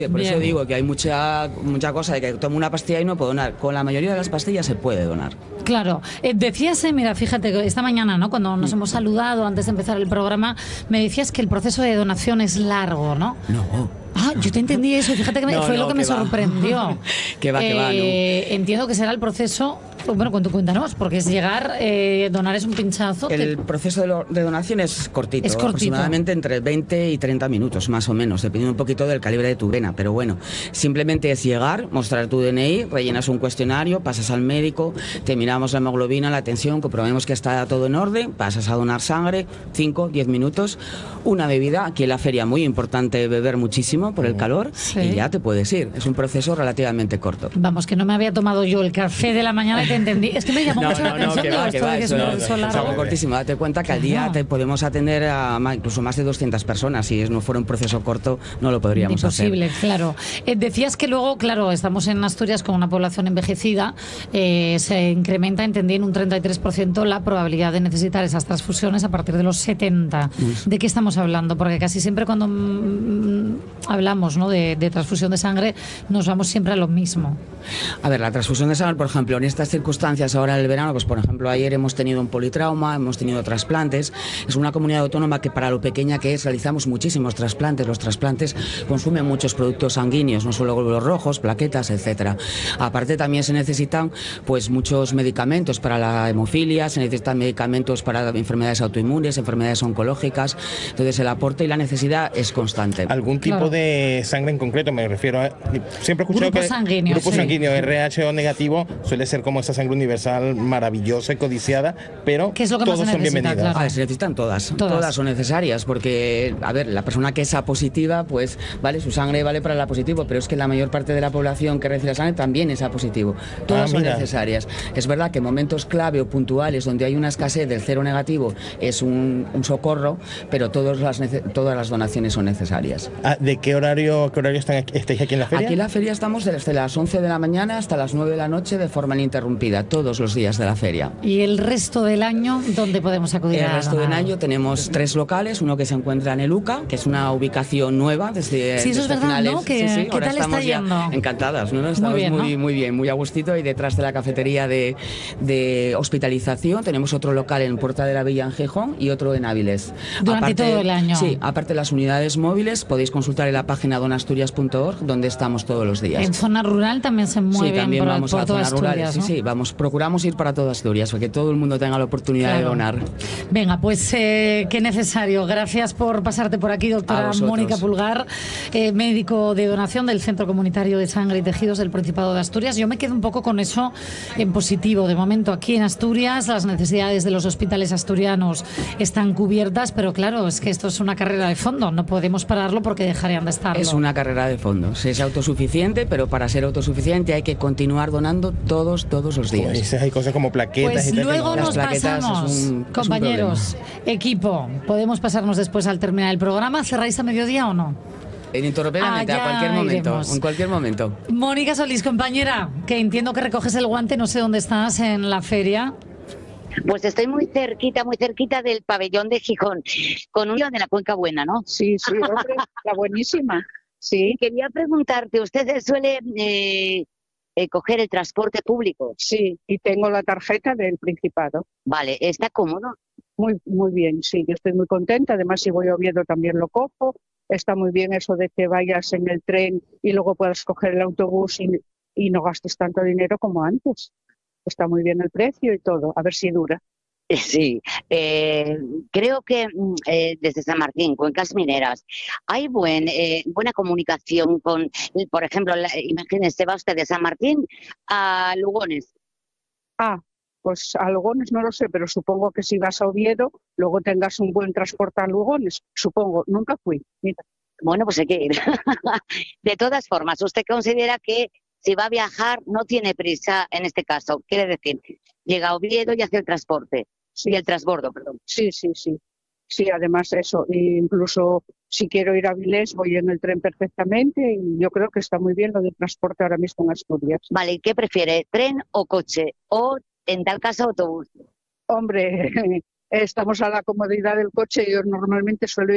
Por eso Bien. digo que hay mucha cosa de que tomo una pastilla y no puedo donar. Con la mayoría de las pastillas se puede donar. Claro, decías, mira, fíjate, que esta mañana, ¿no? Cuando nos hemos saludado antes de empezar el programa, me decías que el proceso de donación es largo, ¿no? No. Ah, yo te entendí eso, fíjate que fue lo que me sorprendió. Que va, no. Entiendo que será el proceso, bueno, cuéntanos, porque es llegar, donar es un pinchazo. El proceso de donación es cortito, aproximadamente entre 20 y 30 minutos, más o menos, dependiendo un poquito del calibre de tu vena, pero bueno, simplemente es llegar, mostrar tu DNI, rellenas un cuestionario, pasas al médico, te miramos la hemoglobina, la tensión, comprobemos que está todo en orden, pasas a donar sangre, 5, 10 minutos, una bebida, aquí en la feria muy importante beber muchísimo por el calor, y ya te puedes ir. Es un proceso relativamente corto. Vamos, que no me había tomado yo el café de la mañana y te entendí. Es que me llamó mucho la atención es algo cortísimo. Date cuenta que al día te podemos atender a incluso más de 200 personas. Si no fuera un proceso corto, no lo podríamos hacer. Imposible, claro. Decías que luego, claro, estamos en Asturias con una población envejecida, se incrementa, entendí, en un 33% la probabilidad de necesitar esas transfusiones a partir de los 70. ¿De qué estamos hablando? Porque casi siempre cuando hablamos, ¿no?, de transfusión de sangre, nos vamos siempre a lo mismo. A ver, la transfusión de sangre, por ejemplo, en estas circunstancias ahora en el verano, pues por ejemplo ayer hemos tenido un politrauma, hemos tenido trasplantes, es una comunidad autónoma que para lo pequeña que es realizamos muchísimos trasplantes, los trasplantes consumen muchos productos sanguíneos, no solo glóbulos rojos, plaquetas, etcétera. Aparte también se necesitan pues muchos medicamentos para la hemofilia, se necesitan medicamentos para enfermedades autoinmunes, enfermedades oncológicas, entonces el aporte y la necesidad es constante. ¿Algún tipo de sangre en concreto? Me refiero a... Siempre he escuchado grupo sanguíneo, sanguíneo, RH negativo, suele ser como esa sangre universal maravillosa y codiciada, pero ¿qué es lo que todos más se son necesita? bienvenidas. Claro. Se necesitan todas son necesarias, porque, a ver, la persona que es A positiva, pues, vale, su sangre vale para el A positivo, pero es que la mayor parte de la población que recibe sangre también es A positivo. Todas son necesarias. Es verdad que en momentos clave o puntuales donde hay una escasez del cero negativo es un socorro, pero todas las donaciones son necesarias. ¿De qué horario estáis aquí en la feria? Aquí en la feria estamos desde las 11 de la mañana hasta las 9 de la noche de forma ininterrumpida, todos los días de la feria. ¿Y el resto del año dónde podemos acudir? El resto del año tenemos 3 locales, uno que se encuentra en el UCA, que es una ubicación nueva desde eso es verdad, finales. ¿no? ¿Qué tal está yendo? Encantadas, ¿no? Estamos muy bien, muy a gustito, y detrás de la cafetería de hospitalización tenemos otro local en Puerta de la Villa en Gijón y otro en Áviles. Durante todo el año. Sí, aparte las unidades móviles podéis consultar en la página donasturias.org, donde estamos todos los días. En zona rural también se mueven, sí, también vamos por a toda zonas Asturias, rurales, ¿no? sí, procuramos ir para toda Asturias, para que todo el mundo tenga la oportunidad de donar. Venga, pues qué necesario. Gracias por pasarte por aquí, doctora Mónica Pulgar, médico de donación del Centro Comunitario de Sangre y Tejidos del Principado de Asturias. Yo me quedo un poco con eso en positivo. De momento aquí en Asturias las necesidades de los hospitales asturianos están cubiertas, pero claro, es que esto es una carrera de fondo, no podemos pararlo porque dejarían de estarlo. Es una carrera de fondo, es autosuficiente, pero para ser autosuficiente hay que continuar donando todos los días. Pues hay cosas como plaquetas pues y tal. Luego nos pasamos, compañeros, equipo, podemos pasarnos después al terminar el programa. ¿Cerráis a mediodía o no? Ininterrumpidamente, a cualquier momento, en cualquier momento. Mónica Solís, compañera, que entiendo que recoges el guante, no sé dónde estás en la feria. Pues estoy muy cerquita del pabellón de Gijón, con un de la Cuenca Buena, ¿no? Sí, hombre, la buenísima. Sí. Quería preguntarte, ¿usted suele coger el transporte público? Sí, y tengo la tarjeta del Principado. Vale, ¿está cómodo? Muy bien, sí, yo estoy muy contenta. Además, si voy a Oviedo también lo cojo. Está muy bien eso de que vayas en el tren y luego puedas coger el autobús y no gastes tanto dinero como antes. Está muy bien el precio y todo, a ver si dura. Sí, creo que desde San Martín, Cuencas Mineras, hay buena comunicación con, por ejemplo, imagínese, va usted de San Martín a Lugones. Pues a Lugones no lo sé, pero supongo que si vas a Oviedo, luego tengas un buen transporte a Lugones. Supongo, nunca fui. Mira. Bueno, pues hay que ir. De todas formas, ¿usted considera que si va a viajar no tiene prisa en este caso? Quiere decir, llega a Oviedo y hace el transporte. Sí. Y el transbordo, perdón. Sí. Sí, además eso, incluso si quiero ir a Avilés voy en el tren perfectamente y yo creo que está muy bien lo del transporte ahora mismo en Asturias. Vale, ¿y qué prefiere, tren o coche? O, en tal caso, autobús. Hombre, estamos a la comodidad del coche, yo normalmente suelo ir